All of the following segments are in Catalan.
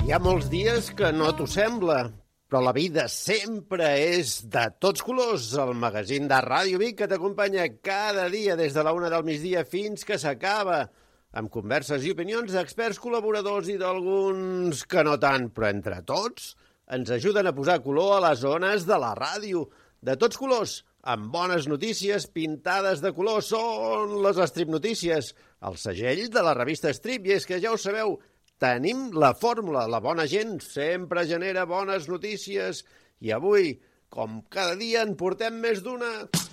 Hi ha molts dies que no t'ho sembla, però la vida sempre és de tots colors. El magazín de Ràdio Vic que t'acompanya cada dia des de la 1 del migdia fins que s'acaba, amb converses i opinions d'experts col·laboradors i d'alguns que no tant, però entre tots ens ajuden a posar color a les zones de la ràdio. De tots colors, amb bones notícies pintades de color, són les Strip Notícies, el segell de la revista Strip, i és que ja ho sabeu, tenim la fórmula, la bona gent sempre genera bones notícies i avui, com cada dia, en portem més d'una.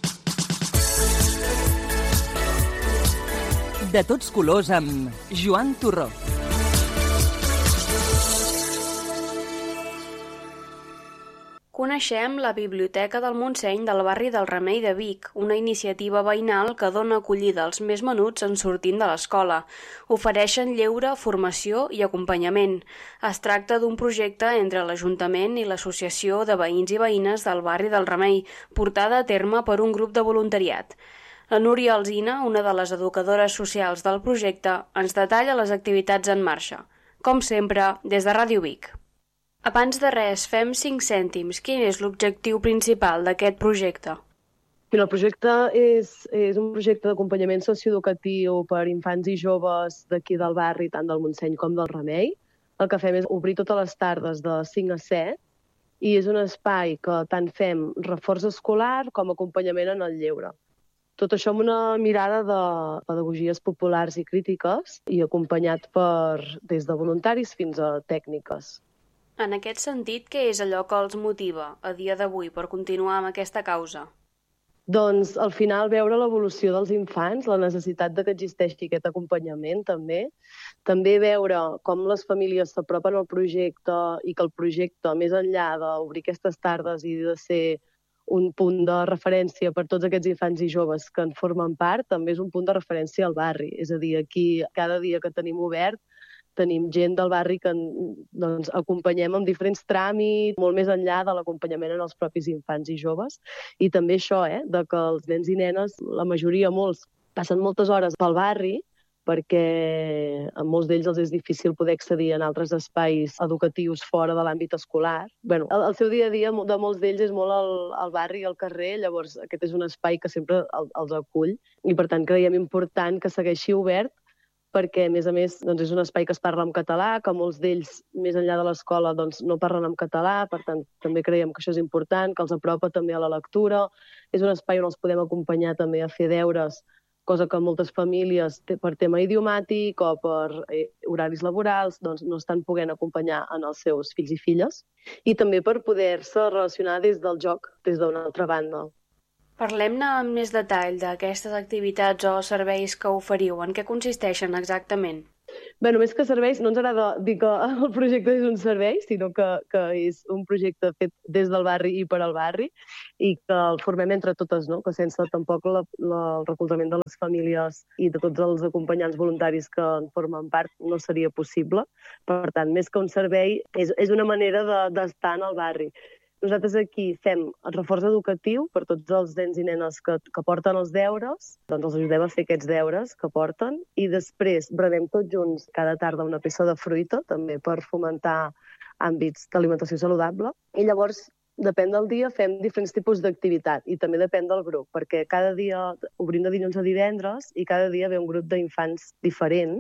De tots colors amb Joan Torró. Coneixem la Biblioteca del Montseny del barri del Remei de Vic, una iniciativa veïnal que dona acollida als més menuts en sortint de l'escola. Ofereixen lleure, formació i acompanyament. Es tracta d'un projecte entre l'Ajuntament i l'Associació de Veïns i Veïnes del barri del Remei, portada a terme per un grup de voluntariat. La Núria Alsina, una de les educadores socials del projecte, ens detalla les activitats en marxa. Com sempre, des de Ràdio Vic. Abans de res, fem 5 cèntims. Quin és l'objectiu principal d'aquest projecte? El projecte és un projecte d'acompanyament socioeducatiu per infants i joves d'aquí del barri, tant del Montseny com del Remei. El que fem és obrir totes les tardes de 5 a 7 i és un espai que tant fem reforç escolar com acompanyament en el lleure. Tot això amb una mirada de pedagogies populars i crítiques i acompanyat des de voluntaris fins a tècniques. En aquest sentit, què és allò que els motiva a dia d'avui per continuar amb aquesta causa? Doncs, al final, veure l'evolució dels infants, la necessitat de que existeixi aquest acompanyament, també. També veure com les famílies s'apropen al projecte i que el projecte, més enllà d'obrir aquestes tardes i de ser un punt de referència per tots aquests infants i joves que en formen part, també és un punt de referència al barri. És a dir, aquí, cada dia que tenim obert, tenim gent del barri que acompanyem amb diferents tràmits, molt més enllà de l'acompanyament en els propis infants i joves. I també això, de que els nens i nenes, la majoria, molts, passen moltes hores pel barri perquè a molts d'ells els és difícil poder accedir a altres espais educatius fora de l'àmbit escolar. El seu dia a dia de molts d'ells és molt al barri i al carrer, llavors aquest és un espai que sempre els acull i per tant creiem important que segueixi obert perquè, a més, és un espai que es parla en català, que molts d'ells, més enllà de l'escola, no parlen en català, per tant, també creiem que això és important, que els apropa també a la lectura. És un espai on els podem acompanyar també a fer deures, cosa que moltes famílies, per tema idiomàtic o per horaris laborals, no estan podent acompanyar en els seus fills i filles, i també per poder-se relacionar des del joc, des d'una altra banda. Parlem-ne amb més detall d'aquestes activitats o serveis que oferiu. En què consisteixen exactament? Més que serveis, no ens agrada dir que el projecte és un servei, sinó que és un projecte fet des del barri i per al barri i que el formem entre totes, no? Que sense tampoc el recolzament de les famílies i de tots els acompanyants voluntaris que en formen part no seria possible. Per tant, més que un servei, és una manera d'estar en el barri. Nosaltres aquí fem el reforç educatiu per tots els nens i nenes que porten els deures, doncs els ajudem a fer aquests deures que porten i després berenem tots junts cada tarda una peça de fruita, també per fomentar àmbits d'alimentació saludable. I llavors, depèn del dia, fem diferents tipus d'activitat i també depèn del grup, perquè cada dia obrim de dilluns a divendres i cada dia ve un grup d'infants diferent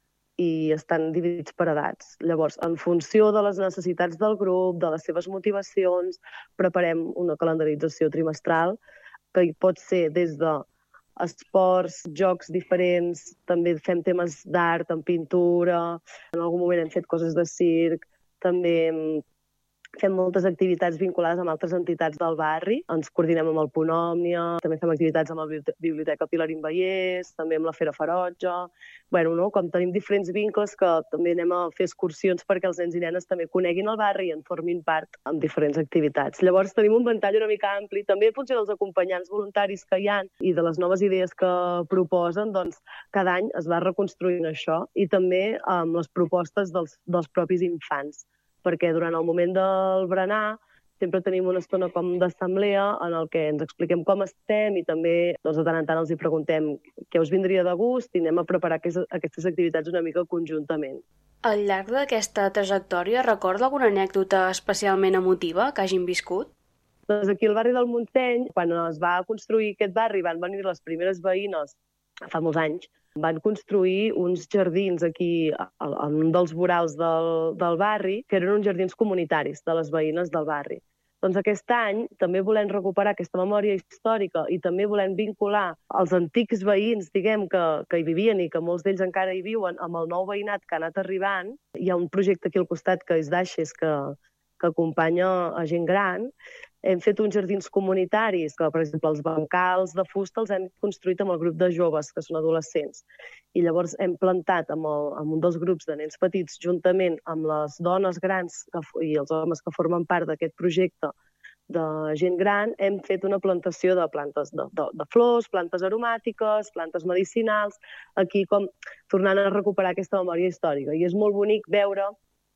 i estan dividits per edats. Llavors, en funció de les necessitats del grup, de les seves motivacions, preparem una calendarització trimestral que pot ser des de esports, jocs diferents, també fem temes d'art, en pintura, en algun moment hem fet coses de circ, també fem moltes activitats vinculades amb altres entitats del barri. Ens coordinem amb el Punt Òmnia, també fem activitats amb la Biblioteca Pilarín Vallès, també amb la Fera Ferotge. Com tenim diferents vincles que també anem a fer excursions perquè els nens i nenes també coneguin el barri i en formin part amb diferents activitats. Llavors tenim un ventall una mica ampli, també en funció dels acompanyants voluntaris que hi ha i de les noves idees que proposen, doncs cada any es va reconstruint això i també amb les propostes dels propis infants, perquè durant el moment del berenar sempre tenim una estona com d'assemblea en el que ens expliquem com estem i també doncs, de tant en tant els hi preguntem què us vindria de gust i anem a preparar aquestes activitats una mica conjuntament. Al llarg d'aquesta trajectòria, recorda alguna anècdota especialment emotiva que hagin viscut? Doncs aquí al barri del Montseny, quan es va construir aquest barri, van venir les primeres veïnes, fa molts anys, van construir uns jardins aquí en un dels vorals del barri, que eren uns jardins comunitaris de les veïnes del barri. Doncs aquest any també volem recuperar aquesta memòria històrica i també volem vincular els antics veïns, diguem, que hi vivien i que molts d'ells encara hi viuen, amb el nou veïnat que ha anat arribant. Hi ha un projecte aquí al costat que és d'Aixes, que acompanya a gent gran. Hem fet uns jardins comunitaris, que, per exemple, els bancals de fusta els hem construït amb el grup de joves, que són adolescents. I llavors hem plantat amb un dels grups de nens petits, juntament amb les dones grans i els homes que formen part d'aquest projecte de gent gran, hem fet una plantació de plantes de flors, plantes aromàtiques, plantes medicinals, aquí com tornant a recuperar aquesta memòria històrica. I és molt bonic veure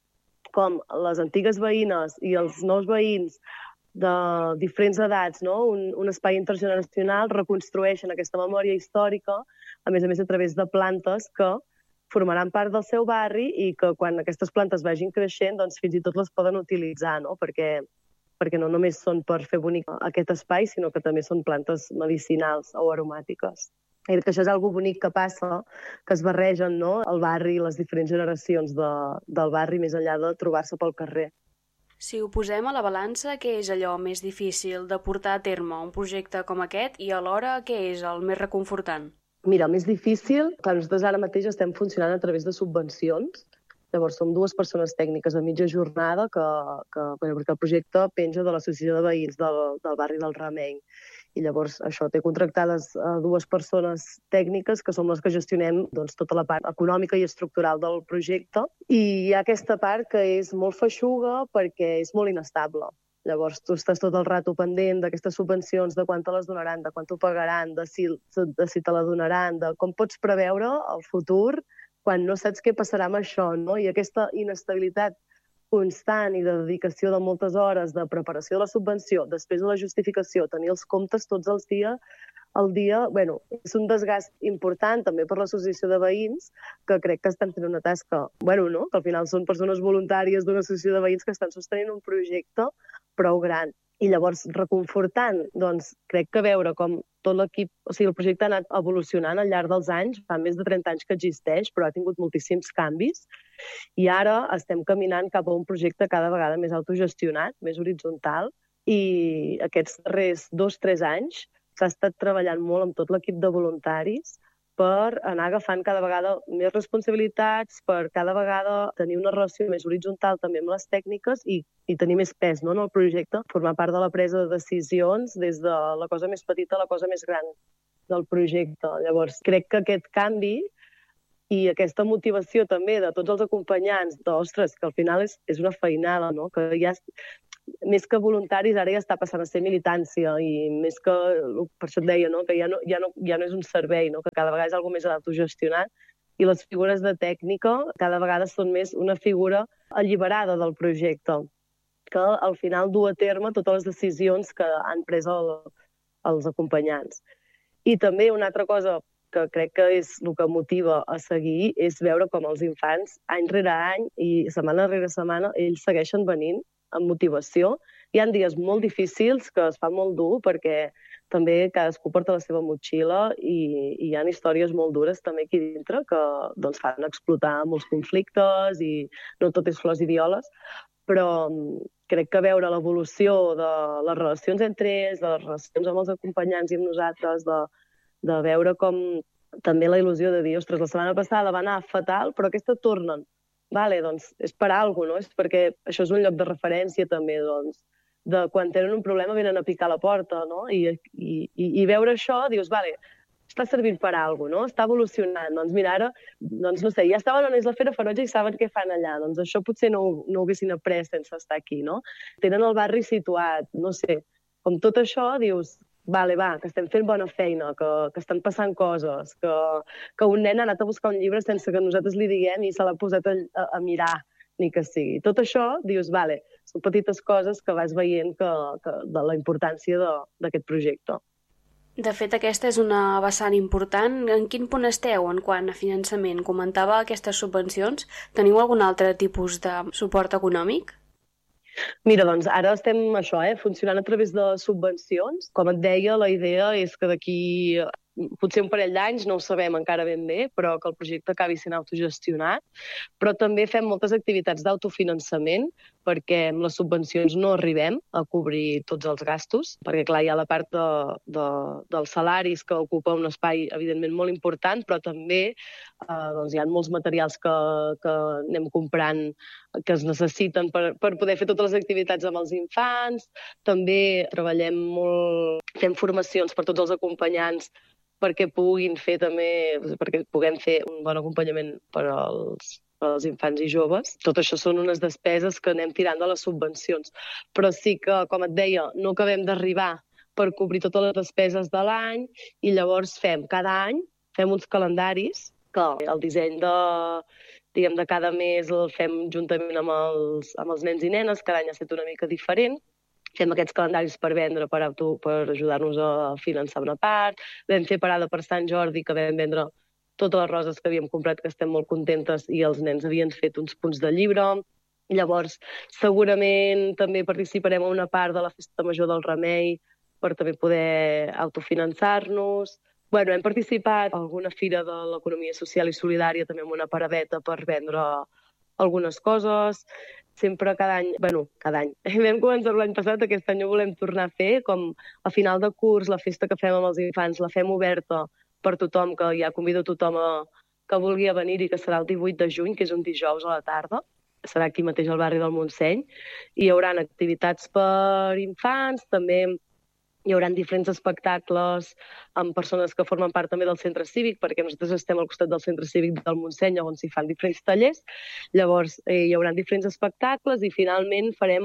com les antigues veïnes i els nous veïns de diferents edats, no? Un espai intergeneracional, reconstrueixen aquesta memòria històrica, a més a través de plantes que formaran part del seu barri i que quan aquestes plantes vagin creixent, doncs fins i tot les poden utilitzar, no? Perquè no només són per fer bonic aquest espai, sinó que també són plantes medicinals o aromàtiques. I que això és algo bonic que passa, que es barregen, no? El barri i les diferents generacions del barri més enllà de trobar-se pel carrer. Si ho posem a la balança, què és allò més difícil de portar a terme un projecte com aquest i alhora què és el més reconfortant? Mira, el més difícil, clar, nosaltres ara mateix estem funcionant a través de subvencions. Llavors, som 2 persones tècniques a mitja jornada perquè el projecte penja de l'Associació de Veïns del barri del Remei. I llavors això té contractades 2 persones tècniques que som les que gestionem doncs, tota la part econòmica i estructural del projecte. I hi ha aquesta part que és molt feixuga perquè és molt inestable. Llavors tu estàs tot el rato pendent d'aquestes subvencions, de quan te les donaran, de quan t'ho pagaran, de si te la donaran, de com pots preveure el futur quan no saps què passarà amb això, no? I aquesta inestabilitat constant i de dedicació de moltes hores de preparació de la subvenció, després de la justificació, tenir els comptes tots els dies, bueno, és un desgast important també per l'associació de veïns, que crec que estan fent una tasca, bueno, no? Que al final són persones voluntàries d'una associació de veïns que estan sostenint un projecte prou gran. I llavors, reconfortant, doncs crec que veure com tot l'equip, o sigui, el projecte ha anat evolucionant al llarg dels anys, fa més de 30 anys que existeix, però ha tingut moltíssims canvis, i ara estem caminant cap a un projecte cada vegada més autogestionat, més horitzontal, i aquests darrers 2-3 anys s'ha estat treballant molt amb tot l'equip de voluntaris per anar agafant cada vegada més responsabilitats, per cada vegada tenir una relació més horitzontal també amb les tècniques i tenir més pes, no, en el projecte, formar part de la presa de decisions des de la cosa més petita a la cosa més gran del projecte. Llavors, crec que aquest canvi i aquesta motivació també de tots els acompanyants, ostres, que al final és una feinada, no? Que ja més que voluntaris ara ja està passant a ser militància i més que, per això et deia, no? Que ja no és un servei, no? Que cada vegada és alguna més autogestionat i les figures de tècnica cada vegada són més una figura alliberada del projecte, que al final du a terme totes les decisions que han pres els acompanyants. I també una altra cosa que crec que és el que motiva a seguir és veure com els infants, any rere any i setmana rere setmana, ells segueixen venint amb motivació. Hi ha dies molt difícils que es fa molt dur perquè també cadascú porta la seva motxilla i hi ha històries molt dures també aquí dintre que doncs, fan explotar molts conflictes i no tot és flors i violes, però crec que veure l'evolució de les relacions entre ells, de les relacions amb els acompanyants i amb nosaltres, de veure com també la il·lusió de dir, ostres, la setmana passada va anar fatal, però aquesta tornen. Vale, doncs és per alguna cosa, no? És perquè això és un lloc de referència també, doncs, de quan tenen un problema venen a picar a la porta, no? I veure això, dius, vale, està servint per alguna cosa, no? Està evolucionant. Doncs mira, ara, doncs no sé, ja estaven on és la Fera Ferotge i saben què fan allà. Doncs això potser no ho haguessin après sense estar aquí, no? Tenen el barri situat, no sé. Com tot això, dius, vale, va, que estem fent bona feina, que estan passant coses, que un nen ha anat a buscar un llibre sense que nosaltres li diguem i se l'ha posat a mirar, ni que sigui. Tot això, dius, vale, Són petites coses que vas veient de la importància d'aquest projecte. De fet, aquesta és una vessant important. En quin punt esteu en quant a finançament? Comentava aquestes subvencions. Teniu algun altre tipus de suport econòmic? Mira, doncs ara estem funcionant a través de subvencions. Com et deia, la idea és que d'aquí potser un parell d'anys, no ho sabem encara ben bé, però que el projecte acabi sent autogestionat. Però també fem moltes activitats d'autofinançament, perquè amb les subvencions no arribem a cobrir tots els gastos, perquè clar, hi ha la part dels salaris que ocupa un espai evidentment molt important, però també doncs hi ha molts materials que anem comprant que es necessiten per poder fer totes les activitats amb els infants. També treballem molt, fem formacions per tots els acompanyants perquè puguem fer un bon acompanyament per als infants i joves. Tot això són unes despeses que anem tirant de les subvencions. Però sí que, com et deia, no acabem d'arribar per cobrir totes les despeses de l'any i llavors cada any fem uns calendaris que el disseny de cada mes el fem juntament amb els nens i nenes. Cada any ha estat una mica diferent. Fem aquests calendaris per vendre, per ajudar-nos a finançar una part. Vam fer parada per Sant Jordi, que vam vendre totes les roses que havíem comprat, que estem molt contentes, i els nens havien fet uns punts de llibre. Llavors, segurament també participarem a una part de la Festa Major del Remei per també poder autofinançar-nos. Hem participat a alguna fira de l'economia social i solidària, també amb una paradeta per vendre algunes coses. Sempre cada any. Vam començar l'any passat, aquest any ho volem tornar a fer, com a final de curs, la festa que fem amb els infants la fem oberta per tothom, que ja convido tothom que vulgui a venir, i que serà el 18 de juny, que és un dijous a la tarda. Serà aquí mateix al barri del Montseny. I hi haurà activitats per infants, també hi haurà diferents espectacles amb persones que formen part també del centre cívic, perquè nosaltres estem al costat del centre cívic del Montseny, on s'hi fan diferents tallers. Llavors hi haurà diferents espectacles i finalment farem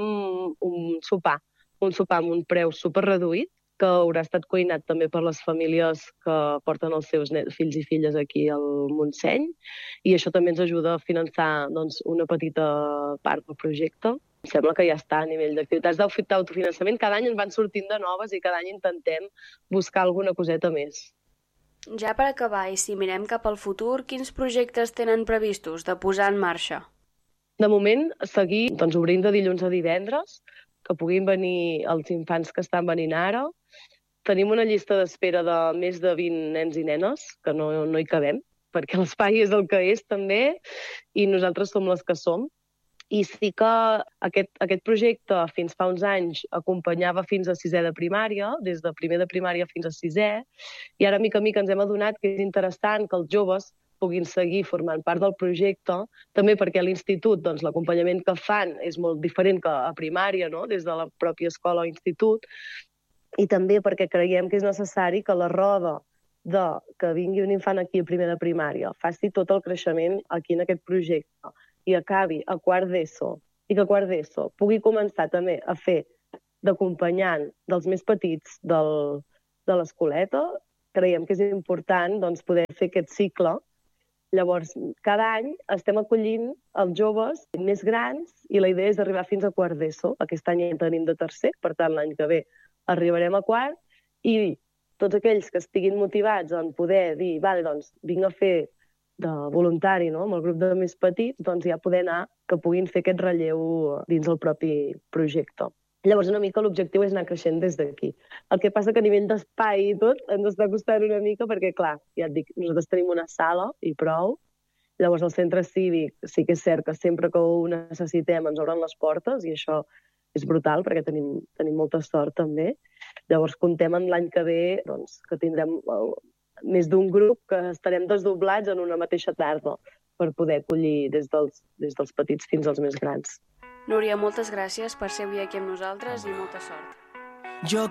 un sopar amb un preu superreduït, que haurà estat cuinat també per les famílies que porten els seus fills i filles aquí al Montseny, i això també ens ajuda a finançar una petita part del projecte. Em sembla que ja està a nivell d'activitats d'autofinançament. Cada any en van sortint de noves i cada any intentem buscar alguna coseta més. Ja per acabar, i si mirem cap al futur, quins projectes tenen previstos de posar en marxa? De moment, seguir obrint de dilluns a divendres, que puguin venir els infants que estan venint ara. Tenim una llista d'espera de més de 20 nens i nenes, que no hi cabem, perquè l'espai és el que és també, i nosaltres som les que som. I sí que aquest projecte fins fa uns anys acompanyava fins a 6è de primària, des de primer de primària fins a 6è, i ara mica en mica ens hem adonat que és interessant que els joves puguin seguir formant part del projecte, també perquè a l'institut l'acompanyament que fan és molt diferent que a primària, no? Des de la pròpia escola o institut, i també perquè creiem que és necessari que la roda que vingui un infant aquí a primer de primària faci tot el creixement aquí en aquest projecte i acabi a quart d'ESO, i que a quart d'ESO pugui començar també a fer d'acompanyant dels més petits de l'escoleta. Creiem que és important poder fer aquest cicle. Llavors, cada any estem acollint els joves més grans i la idea és arribar fins a quart d'ESO. Aquest any ja tenim de tercer, per tant l'any que ve arribarem a quart, i tots aquells que estiguin motivats en poder dir, vinc a fer de voluntari, no? Amb el grup de més petits, ja poder anar, que puguin fer aquest relleu dins el propi projecte. Llavors, una mica l'objectiu és anar creixent des d'aquí. El que passa que a nivell d'espai i tot ens està costant una mica perquè, clar, ja et dic, nosaltres tenim una sala i prou. Llavors, el centre cívic sí que és cert que sempre que ho necessitem ens obren les portes, i això és brutal perquè tenim molta sort també. Llavors, contem en l'any que ve que tindrem més d'un grup que estarem desdoblats en una mateixa tarda per poder acollir des dels petits fins als més grans. Núria, moltes gràcies per ser avui aquí amb nosaltres i molta sort.